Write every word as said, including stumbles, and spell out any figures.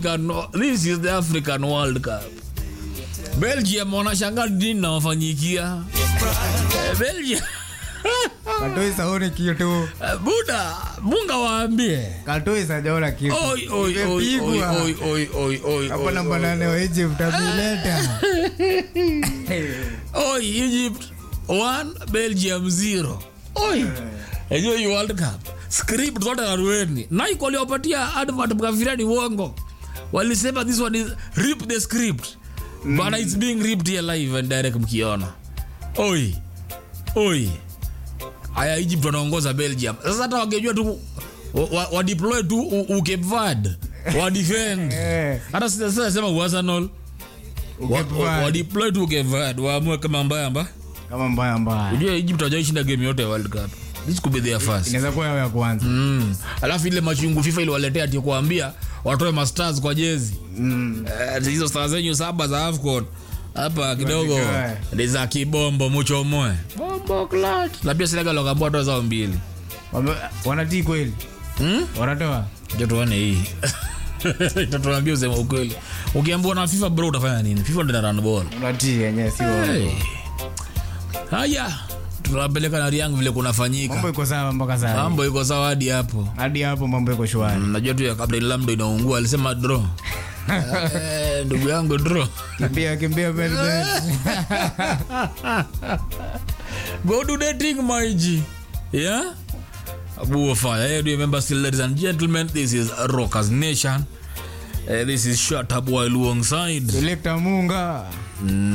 This is the African World Cup. Belgium wanashangaa nini nawafanyikia. Belgium Katoi saone kitu. Buda, Munga waambie. Katoi sajaona kitu. Oi oi oi oi oi oi oi. Hapa namba nane wa Egypt ameleta. Oi Egypt one Belgium zero. Oi. Hiyo ni World Cup. Script zote harueni. Na iko waliopatia advert mkafikiria ni uongo. Walisema this one is rip the script. Mm. But it's being ripped here live and direct mkiona. Oi. Oi. Aya Egypt wanaongoza Belgium. Sasa hata wangejua tu wa, wa deploy tu u Cape Verde. Wa defend. Hata sasa sema Arsenal. Wa, wa deploy tu Cape Verde. Waamue kama mbaya mbaya. Kama mbaya mbaya. Unajua Egypt hawajaishinda game yote ya World Cup. This could be their first. Inaweza kuwa ya kwanza. Mm. Alafu ile machungu FIFA ile waletea ati kuambia watoe masters kwa jezi. Mm. Uh, hizo stars zenyu saba za AFCON. Hapa kidogo ni za kibombo mucho moe. Bombo clat. Na pia Senegal wakaambia toa zao mbili. Wanatii kweli? Hmm? Wanatoa. Je, tuone hii. Tatuambia useme ukweli. Ukiambiwa na FIFA bro utafanya nini? FIFA ndio run ball. Unatii yenyewe si wao. Haya. Tunapeleka na Riang vile kunafanyika. Mambo iko sawa mpaka sasa. Mambo iko sawa hadi hapo. Hadi hapo mambo iko shwari. Mm, najua tu ya kabla Lamdo inaungua alisema draw. Eh, ndugu yangu draw. Kimbia kimbia bel bel. Go to the thing my G. Yeah? Abu fire. Hey, do you remember still, ladies and gentlemen, this is Rockers Nation. Uh, this is Shut Up While Alongside. Selector Munga. Mm.